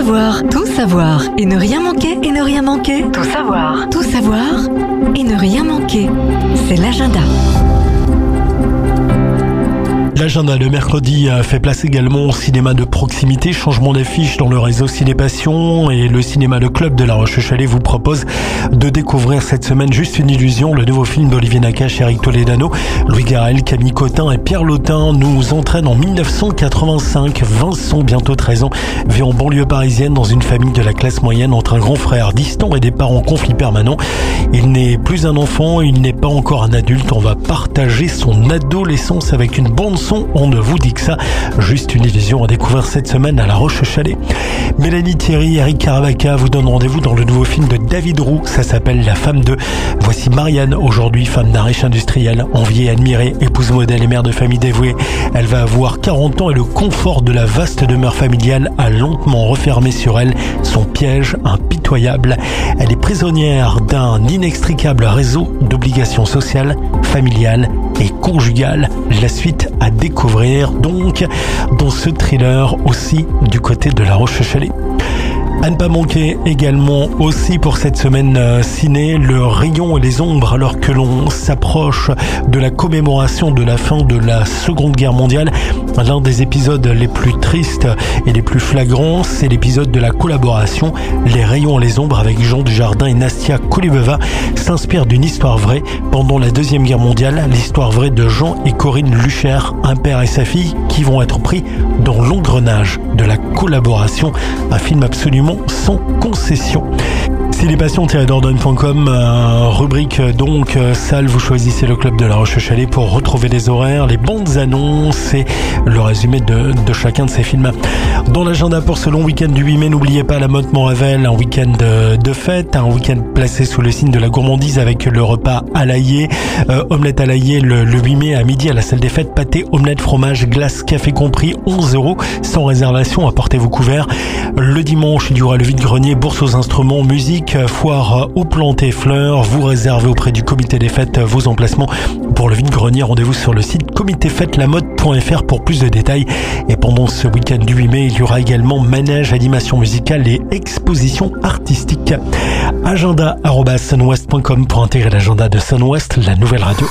savoir et ne rien manquer, et ne rien manquer. Tout savoir et ne rien manquer. C'est l'agenda. L'agenda de mercredi fait place également au cinéma de proximité. Changement d'affiche dans le réseau Ciné Passion, et le cinéma Le Club de La Roche-Chalais vous propose de découvrir cette semaine Juste une illusion, le nouveau film d'Olivier Nakache, Eric Toledano, Louis Garrel, Camille Cotin et Pierre Lotin nous entraîne en 1985. Vincent, bientôt 13 ans, vit en banlieue parisienne dans une famille de la classe moyenne entre un grand frère distant et des parents en conflit permanent. Il n'est plus un enfant, il n'est pas encore un adulte. On va partager son adolescence avec une bande son. On ne vous dit que ça. Juste une illusion à découvrir cette semaine à La Roche-Chalais. Mélanie Thierry, Eric Caravaca vous donnent rendez-vous dans le nouveau film de David Roux. Ça s'appelle La femme de. Voici Marianne, aujourd'hui femme d'un riche industriel, enviée et admirée, épouse modèle et mère de famille dévouée. Elle va avoir 40 ans et le confort de la vaste demeure familiale a lentement refermé sur elle son piège impitoyable. Elle est prisonnière d'un inextricable réseau d'obligations sociales, familiales et conjugales. La suite à découvrir donc dans ce thriller aussi du côté de La Roche-Chalais. À ne pas manquer également aussi pour cette semaine ciné, le rayon et les ombres, alors que l'on s'approche de la commémoration de la fin de la Seconde Guerre mondiale. L'un des épisodes les plus tristes et les plus flagrants, c'est l'épisode de la collaboration. Les rayons et les ombres avec Jean Dujardin et Nastia Kolibova s'inspire d'une histoire vraie. Pendant la Deuxième Guerre mondiale, l'histoire vraie de Jean et Corinne Lucher, un père et sa fille qui vont être pris dans l'engrenage de la collaboration. Un film absolument sans concession. Cinépassion-dordogne.com, rubrique donc salle, vous choisissez le Club de La Roche-Chalais pour retrouver les horaires, les bandes annonces et le résumé de chacun de ces films. Dans l'agenda pour ce long week-end du 8 mai, n'oubliez pas la Motte Montrevel, un week-end de fête, un week-end placé sous le signe de la gourmandise avec le repas à l'aillé, omelette à l'aillé le 8 mai à midi à la salle des fêtes, pâté, omelette, fromage, glace, café compris, 11 €, sans réservation, apportez vos couverts. Le dimanche, il y aura le vide-grenier, bourse aux instruments, musique, foire aux plantes et fleurs. Vous réservez auprès du comité des fêtes vos emplacements pour le vide-grenier. Rendez-vous sur le site comitéfêteslamotte.fr pour plus de détails. Et pendant ce week-end du 8 mai, il y aura également manège, animation musicale et exposition artistique. Agenda@sunwest.com pour intégrer l'agenda de Sunwest, la nouvelle radio.